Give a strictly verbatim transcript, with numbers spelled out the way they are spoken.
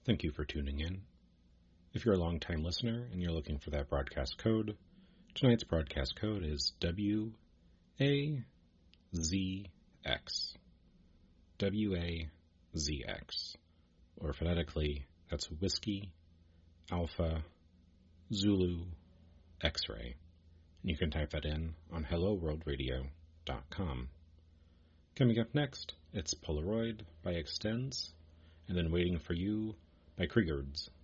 Thank you for tuning in. If you're a long-time listener and you're looking for that broadcast code, tonight's broadcast code is W A Z X. W A Z X. Or phonetically, that's Whiskey, Alpha, Zulu, X-Ray. And you can type that in on hello world radio dot com. Coming up next, it's Polaroid by Extends, and then Waiting for You by Kriegard's.